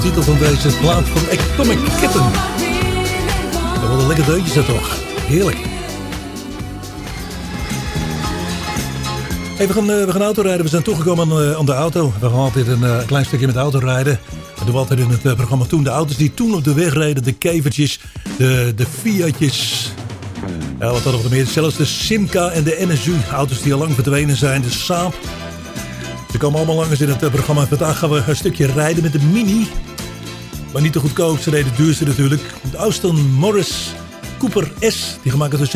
Titel van deze plaat van Atomic Kitten. Wat een lekker deuntje is dat toch. Heerlijk. Hey, we gaan autorijden. We zijn toegekomen aan de auto. We gaan altijd een klein stukje met auto rijden. Dat doen we altijd in het programma toen. De auto's die toen op de weg reden. De kevertjes. De Fiatjes. Ja, wat hadden we er meer? Zelfs de Simca en de NSU. Auto's die al lang verdwenen zijn. De Saab. Ze komen allemaal langs in het programma. Vandaag gaan we een stukje rijden met de Mini. Maar niet de goedkoopste, nee, de duurste natuurlijk. De Aston Morris Cooper S. Die gemaakt is tussen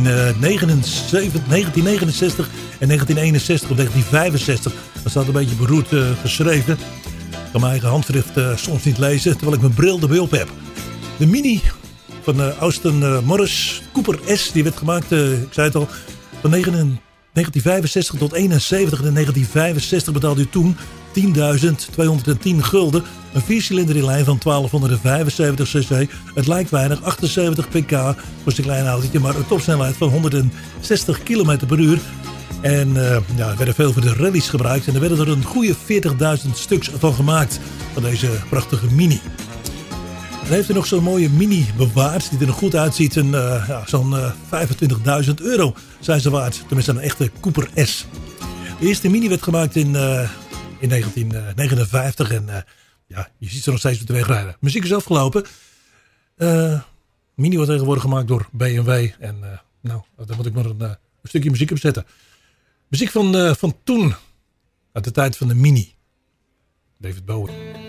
1969 en 1961 of 1965. Dat staat een beetje beroerd geschreven. Ik kan mijn eigen handschrift soms niet lezen, terwijl ik mijn bril erbij op heb. De Mini van Aston Morris Cooper S. Die werd gemaakt, ik zei het al, van 1965 tot 71. En in 1965 betaalde u toen 10.210 gulden. Een viercilinder in lijn van 1275 cc. Het lijkt weinig, 78 pk voor zijn kleine autootje, maar een topsnelheid van 160 km per uur. En er werden veel voor de rallies gebruikt. En er werden er een goede 40.000 stuks van gemaakt. Van deze prachtige Mini. En heeft er nog zo'n mooie Mini bewaard. Die er nog goed uitziet. En zo'n €25.000 zijn ze waard. Tenminste een echte Cooper S. De eerste Mini werd gemaakt in 1959. En je ziet ze nog steeds op de weg rijden. Muziek is afgelopen. Mini wordt tegenwoordig gemaakt door BMW. En daar moet ik nog een stukje muziek op zetten. Muziek van toen. Uit de tijd van de Mini. David Bowie.